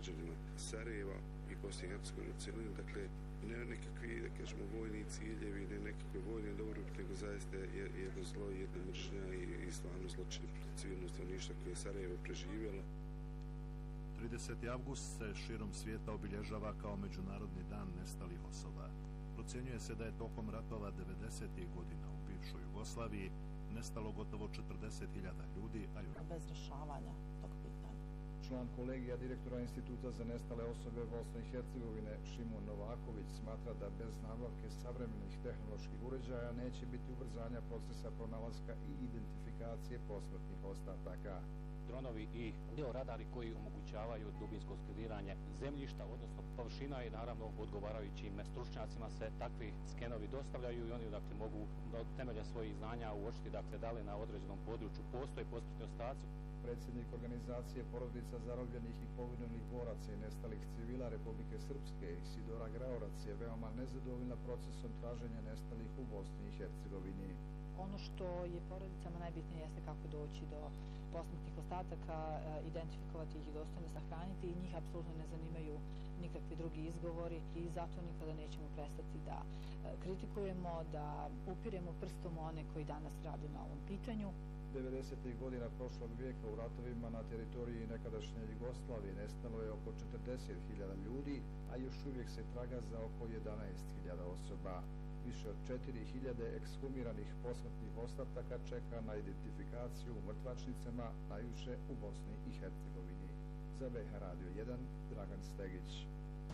građanima Sarajeva i Bosne i Hercegovine u cjelini. Dakle, ne nekakvi, da kažemo, vojni ciljevi, ne nekakve vojne dobrobit, nego zaista jedno zlo, jedna mržnja i stvarno zločin protiv civilnog stanovništva koje je Sarajevo preživjelo. 30. avgust se širom svijeta obilježava kao Međunarodni dan nestalih osoba. Procjenjuje se da je tokom ratova 90. godina u bivšoj Jugoslaviji nestalo gotovo 40.000 ljudi, bez rješavanja tog pitanja. Član kolegija direktora Instituta za nestale osobe Bosne i Hercegovine Šimun Novaković smatra da bez nabavke savremenih tehnoloških uređaja neće biti ubrzanja procesa pronalaska i identifikacije posmrtnih ostataka. Dronovi i georadari koji omogućavaju dubinsko skeniranje zemljišta, odnosno površina, i naravno odgovarajućim stručnjacima se takvi skenovi dostavljaju i oni dakle mogu od temelja svojih znanja uočiti dakle da li na određenom području postoje posmrtni ostaci. Predsjednik organizacije porodica zarobljenih i poginulih boraca i nestalih civila Republike Srpske Isidora Graorac je veoma nezadovoljna procesom traženja nestalih u Bosni i Hercegovini. Ono što je porodicama najbitnije jeste kako doći do posmrtnih ostataka, identifikovati ih i dostojno sahraniti, i njih apsolutno ne zanimaju nikakvi drugi izgovori i zato nikada nećemo prestati da kritikujemo, da upiremo prstom one koji danas rade na ovom pitanju. 90. godina prošlog vijeka u ratovima na teritoriji nekadašnje Jugoslavije nestalo je oko 40.000 ljudi, a još uvijek se traga za oko 11.000 osoba. Više od 4.000 ekshumiranih posmrtnih ostataka čeka na identifikaciju u mrtvačnicama, najviše u Bosni i Hercegovini. Za BH Radio 1, Dragan Stegić.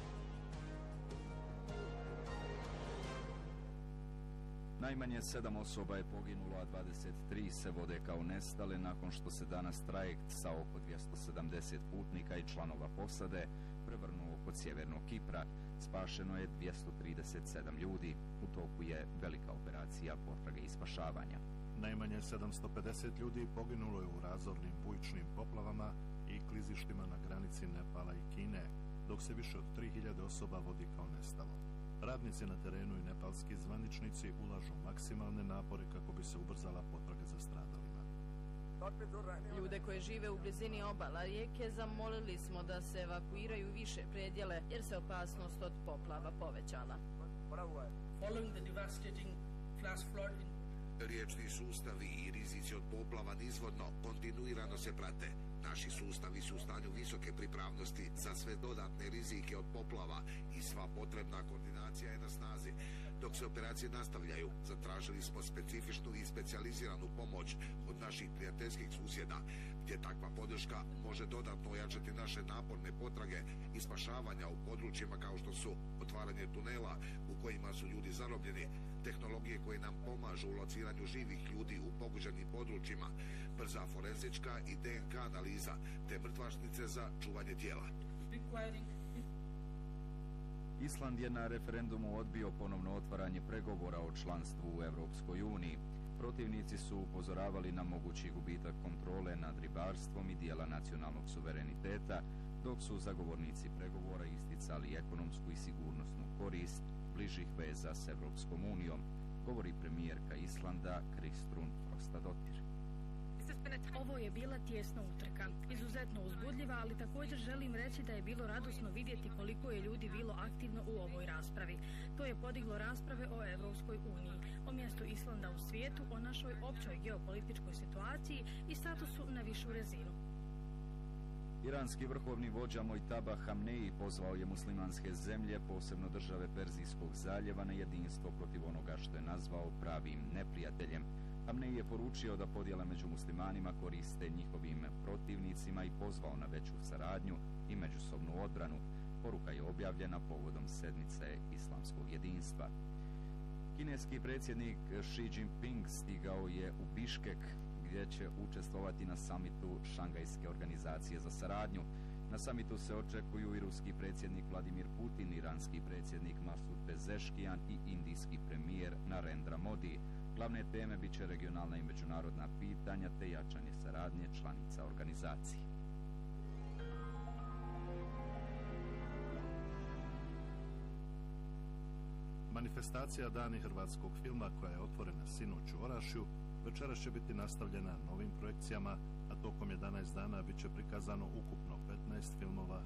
Najmanje 7 osoba je poginulo, a 23 se vode kao nestale nakon što se danas trajekt sa oko 270 putnika i članova posade prevrnuo kod sjevernog Kipra. Spašeno je 237 ljudi. U toku je velika operacija potrage i spašavanja. Najmanje 750 ljudi poginulo je u razornim bujičnim poplavama i klizištima na granici Nepala i Kine, dok se više od 3000 osoba vodi kao nestalo. Radnici na terenu i nepalski zvaničnici ulažu maksimalne napore kako bi se ubrzala potraga za stradalima. Ljude koje žive u blizini obala rijeke zamolili smo da se evakuiraju više predjele jer se opasnost od poplava povećala. Riječni sustavi i rizici od poplava nizvodno kontinuirano se prate. Naši sustavi su u stanju visoke pripravnosti za sve dodatne rizike od poplava i sva potrebna koordinacija je na snazi. Dok se operacije nastavljaju, zatražili smo specifičnu i specijaliziranu pomoć od naših prijateljskih susjeda, gdje takva podrška može dodatno ojačati naše naporne potrage i spašavanja u područjima kao što su otvaranje tunela u kojima su ljudi zarobljeni, tehnologije koje nam pomažu u lociranju živih ljudi u pogođenim područjima, brza forenzička i DNK analiza, te mrtvačnice za čuvanje tijela. Island je na referendumu odbio ponovno otvaranje pregovora o članstvu u Europskoj uniji. Protivnici su upozoravali na mogući gubitak kontrole nad ribarstvom i dijela nacionalnog suvereniteta, dok su zagovornici pregovora isticali ekonomsku i sigurnosnu korist bližih veza s Europskom unijom, govori premijerka Islanda Kristrún Frostadóttir. Ovo je bila tijesna utrka, izuzetno uzbudljiva, ali također želim reći da je bilo radosno vidjeti koliko je ljudi bilo aktivno u ovoj raspravi. To je podiglo rasprave o Europskoj uniji, o mjestu Islanda u svijetu, o našoj općoj geopolitičkoj situaciji i statusu na višu razinu. Iranski vrhovni vođa Mojtaba Hamneji pozvao je muslimanske zemlje, posebno države Perzijskog zaljeva, na jedinstvo protiv onoga što je nazvao pravim neprijateljem. Hamneji je poručio da podjele među muslimanima koriste njihovim protivnicima i pozvao na veću saradnju i međusobnu odbranu. Poruka je objavljena povodom sedmice islamskog jedinstva. Kineski predsjednik Xi Jinping stigao je u Biškek, gdje će učestvovati na samitu Šangajske organizacije za saradnju. Na samitu se očekuju i ruski predsjednik Vladimir Putin, iranski predsjednik Masud Pezeshkian i indijski premijer Narendra Modi. Glavne teme bit će regionalna i međunarodna pitanja te jačanje saradnje članica organizacije. Manifestacija Dani hrvatskog filma, koja je otvorena sinoć u Orašju, večeras će biti nastavljena novim projekcijama, a tokom 11 dana bit će prikazano ukupno 15 filmova